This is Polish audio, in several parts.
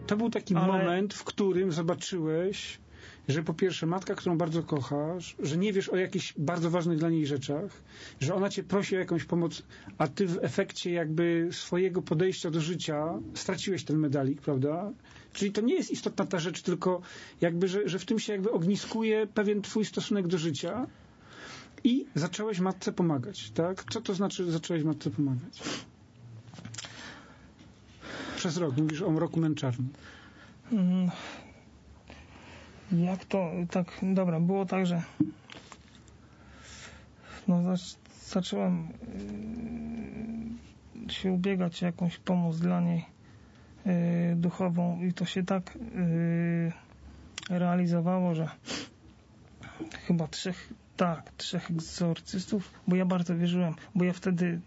to był taki moment, w którym zobaczyłeś, że po pierwsze matka, którą bardzo kochasz, że nie wiesz o jakichś bardzo ważnych dla niej rzeczach, że ona cię prosi o jakąś pomoc, a ty w efekcie jakby swojego podejścia do życia straciłeś ten medalik, prawda? Czyli to nie jest istotna ta rzecz, tylko jakby, że w tym się jakby ogniskuje pewien twój stosunek do życia i zacząłeś matce pomagać, tak? Co to znaczy, że zacząłeś matce pomagać? Przez rok, mówisz o roku męczarni. Jak to, tak, dobra, było tak, że zacząłem się ubiegać o jakąś pomoc dla niej duchową i to się tak realizowało, że chyba trzech egzorcystów, bo ja bardzo wierzyłem, bo ja wtedy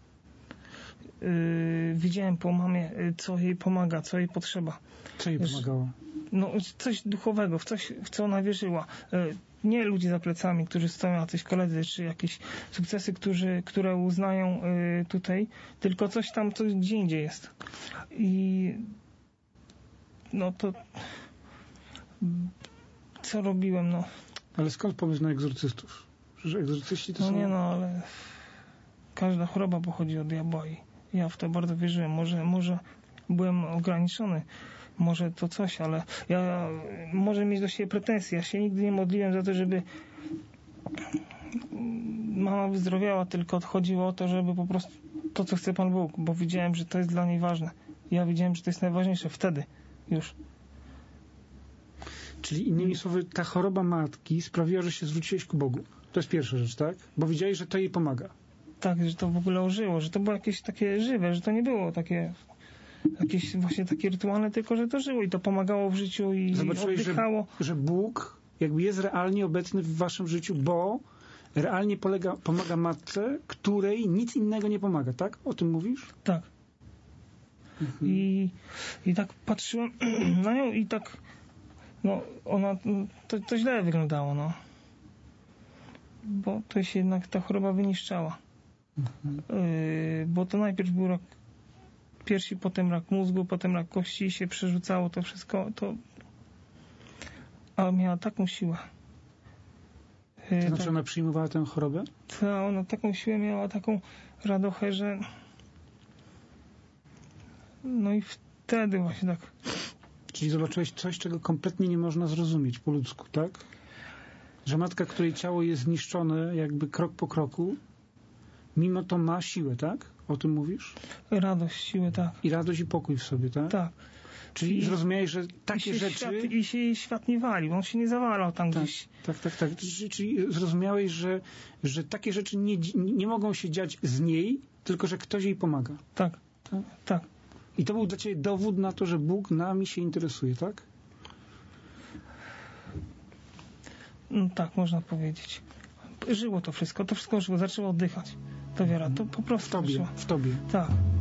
widziałem po mamie, co jej pomaga, co jej potrzeba. Co jej pomagało? No, coś duchowego, w coś, w co ona wierzyła. Nie ludzie za plecami, którzy stoją, jacyś koledzy, czy jakieś sukcesy, które uznają tutaj, tylko coś tam, co gdzie indziej jest. I no to co robiłem, no. Ale skąd pomysł na egzorcystów? Że egzorcyści to są... No nie, no, ale każda choroba pochodzi od diabła i ja w to bardzo wierzyłem. Może byłem ograniczony, może to coś, ale ja może mieć do siebie pretensje. Ja się nigdy nie modliłem za to, żeby mama wyzdrowiała, tylko chodziło o to, żeby po prostu to, co chce Pan Bóg, bo widziałem, że to jest dla niej ważne. Ja widziałem, że to jest najważniejsze wtedy już. Czyli innymi słowy, ta choroba matki sprawiła, że się zwróciłeś ku Bogu. To jest pierwsza rzecz, tak? Bo widziałeś, że to jej pomaga. Tak, że to w ogóle ożyło, że to było jakieś takie żywe, że to nie było takie jakieś właśnie takie rytualne, tylko że to żyło i to pomagało w życiu i oddychało. Że Bóg jakby jest realnie obecny w waszym życiu, bo realnie pomaga matce, której nic innego nie pomaga, tak? O tym mówisz? Tak. Mhm. I tak patrzyłem na nią i tak no ona, to źle wyglądało, no. Bo to się jednak ta choroba wyniszczała. Mhm. Bo to najpierw był rak piersi, potem rak mózgu, potem rak kości, się przerzucało to wszystko, to ale miała taką siłę. To znaczy ona przyjmowała tę chorobę? Ona taką siłę miała, taką radochę, że no i wtedy właśnie tak. Czyli zobaczyłeś coś, czego kompletnie nie można zrozumieć po ludzku, tak? Że matka, której ciało jest zniszczone jakby krok po kroku, mimo to ma siłę, tak? O tym mówisz? Radość, siłę, tak. I radość i pokój w sobie, tak? Tak. Czyli zrozumiałeś, że takie rzeczy... I się jej świat nie walił, on się nie zawalał tam tak, gdzieś. Tak. Czyli zrozumiałeś, że takie rzeczy nie mogą się dziać z niej, tylko że ktoś jej pomaga. Tak. I to był dla ciebie dowód na to, że Bóg nami się interesuje, tak? No, tak, można powiedzieć. Żyło to wszystko żyło, zaczęło oddychać. To wiara, to po prostu w tobie. Tak.